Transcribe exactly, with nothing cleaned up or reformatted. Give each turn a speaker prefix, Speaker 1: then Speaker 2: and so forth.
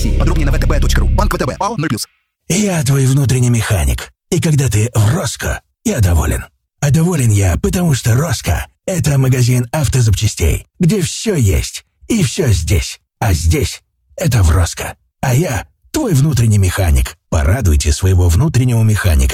Speaker 1: России. Подробнее на вэ тэ бэ точка ру. Банк вэ тэ бэ. ОАО ноль плюс.
Speaker 2: Я твой внутренний механик. И когда ты в Роско, я доволен. А доволен я, потому что Роско — это магазин автозапчастей, где все есть и все здесь. А здесь — это в Роско. А я твой внутренний механик. Порадуйте своего внутреннего механика.